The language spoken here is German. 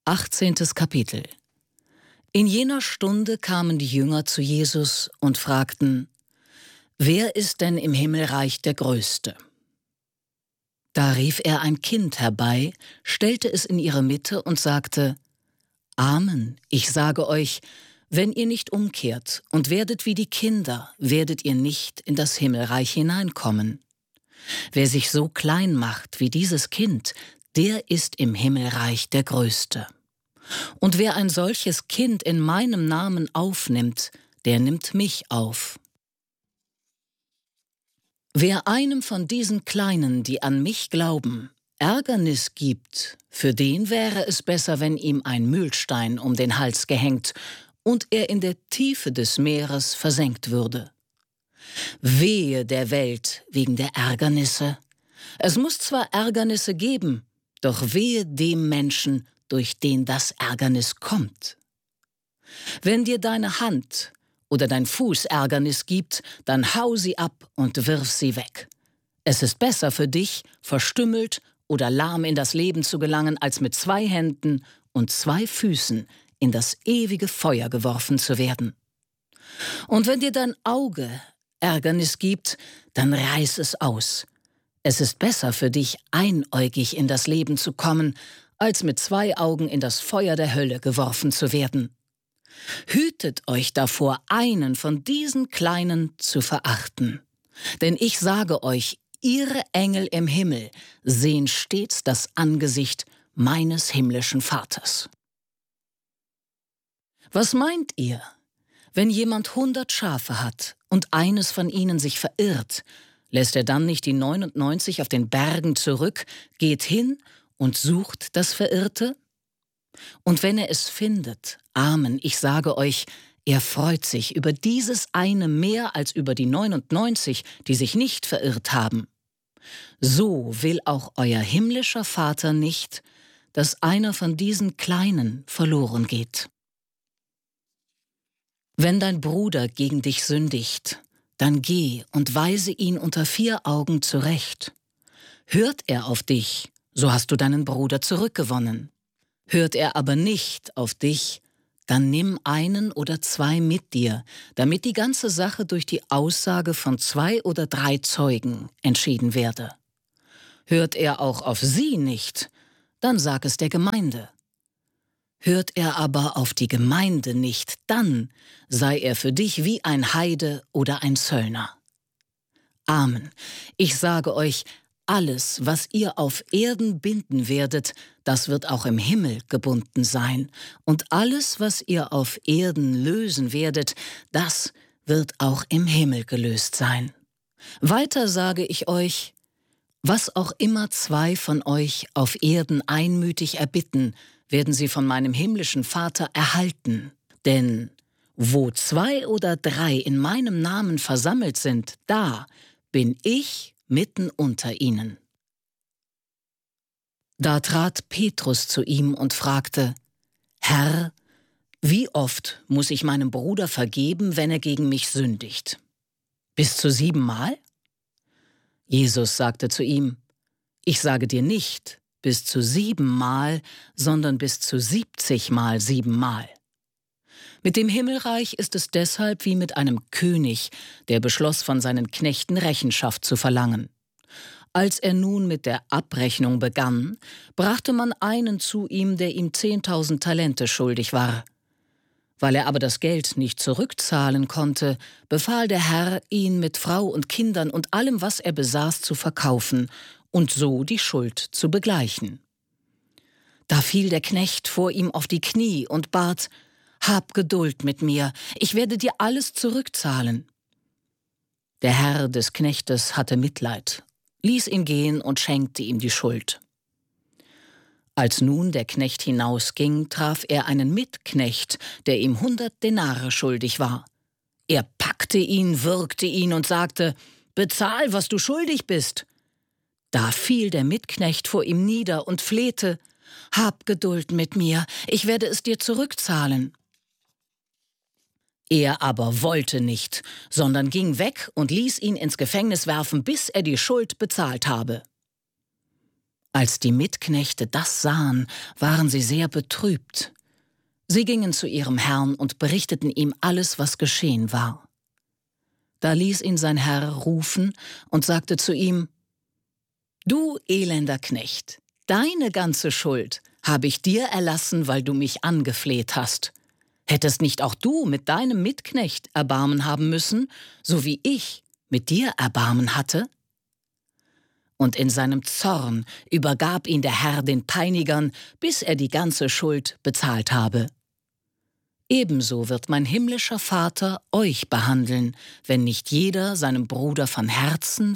18. Kapitel. In jener Stunde kamen die Jünger zu Jesus und fragten: Wer ist denn im Himmelreich der Größte? Da rief er ein Kind herbei, stellte es in ihre Mitte und sagte: Amen, ich sage euch, wenn ihr nicht umkehrt und werdet wie die Kinder, werdet ihr nicht in das Himmelreich hineinkommen. Wer sich so klein macht wie dieses Kind, der ist im Himmelreich der Größte. Und wer ein solches Kind in meinem Namen aufnimmt, der nimmt mich auf. Wer einem von diesen Kleinen, die an mich glauben, Ärgernis gibt, für den wäre es besser, wenn ihm ein Mühlstein um den Hals gehängt und er in der Tiefe des Meeres versenkt würde. Wehe der Welt wegen der Ärgernisse. Es muss zwar Ärgernisse geben, doch wehe dem Menschen, durch den das Ärgernis kommt. Wenn dir deine Hand oder dein Fuß Ärgernis gibt, dann hau sie ab und wirf sie weg. Es ist besser für dich, verstümmelt oder lahm in das Leben zu gelangen, als mit 2 Händen und 2 Füßen in das ewige Feuer geworfen zu werden. Und wenn dir dein Auge Ärgernis gibt, dann reiß es aus. Es ist besser für dich, einäugig in das Leben zu kommen, als mit 2 Augen in das Feuer der Hölle geworfen zu werden. Hütet euch davor, einen von diesen Kleinen zu verachten. Denn ich sage euch, ihre Engel im Himmel sehen stets das Angesicht meines himmlischen Vaters. Was meint ihr, wenn jemand 100 Schafe hat und eines von ihnen sich verirrt, lässt er dann nicht die 99 auf den Bergen zurück, geht hin und sucht das Verirrte? Und wenn er es findet, Amen, ich sage euch, er freut sich über dieses eine mehr als über die 99, die sich nicht verirrt haben. So will auch euer himmlischer Vater nicht, dass einer von diesen Kleinen verloren geht. Wenn dein Bruder gegen dich sündigt, dann geh und weise ihn unter 4 Augen zurecht. Hört er auf dich, so hast du deinen Bruder zurückgewonnen. Hört er aber nicht auf dich, dann nimm 1 oder 2 mit dir, damit die ganze Sache durch die Aussage von 2 oder 3 Zeugen entschieden werde. Hört er auch auf sie nicht, dann sag es der Gemeinde. Hört er aber auf die Gemeinde nicht, dann sei er für dich wie ein Heide oder ein Zöllner. Amen. Ich sage euch, alles, was ihr auf Erden binden werdet, das wird auch im Himmel gebunden sein. Und alles, was ihr auf Erden lösen werdet, das wird auch im Himmel gelöst sein. Weiter sage ich euch, was auch immer 2 von euch auf Erden einmütig erbitten, werden sie von meinem himmlischen Vater erhalten. Denn wo 2 oder 3 in meinem Namen versammelt sind, da bin ich mitten unter ihnen. Da trat Petrus zu ihm und fragte: Herr, wie oft muss ich meinem Bruder vergeben, wenn er gegen mich sündigt? Bis zu 7 Mal? Jesus sagte zu ihm: Ich sage dir nicht, bis zu 7 Mal, sondern bis zu 70 Mal 7 Mal. Mit dem Himmelreich ist es deshalb wie mit einem König, der beschloss, von seinen Knechten Rechenschaft zu verlangen. Als er nun mit der Abrechnung begann, brachte man einen zu ihm, der ihm 10.000 Talente schuldig war. Weil er aber das Geld nicht zurückzahlen konnte, befahl der Herr, ihn mit Frau und Kindern und allem, was er besaß, zu verkaufen und so die Schuld zu begleichen. Da fiel der Knecht vor ihm auf die Knie und bat: Hab Geduld mit mir, ich werde dir alles zurückzahlen. Der Herr des Knechtes hatte Mitleid, ließ ihn gehen und schenkte ihm die Schuld. Als nun der Knecht hinausging, traf er einen Mitknecht, der ihm 100 Denare schuldig war. Er packte ihn, würgte ihn und sagte: Bezahl, was du schuldig bist. Da fiel der Mitknecht vor ihm nieder und flehte: Hab Geduld mit mir, ich werde es dir zurückzahlen. Er aber wollte nicht, sondern ging weg und ließ ihn ins Gefängnis werfen, bis er die Schuld bezahlt habe. Als die Mitknechte das sahen, waren sie sehr betrübt. Sie gingen zu ihrem Herrn und berichteten ihm alles, was geschehen war. Da ließ ihn sein Herr rufen und sagte zu ihm: »Du elender Knecht, deine ganze Schuld habe ich dir erlassen, weil du mich angefleht hast. Hättest nicht auch du mit deinem Mitknecht Erbarmen haben müssen, so wie ich mit dir Erbarmen hatte?« Und in seinem Zorn übergab ihn der Herr den Peinigern, bis er die ganze Schuld bezahlt habe. Ebenso wird mein himmlischer Vater euch behandeln, wenn nicht jeder seinem Bruder von Herzen